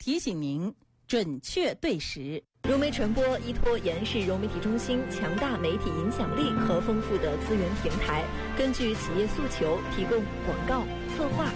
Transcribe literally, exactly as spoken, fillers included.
提醒您准确对时。 融媒传播依托延世融媒体中心强大媒体影响力和丰富的资源平台，根据企业诉求提供广告、策划、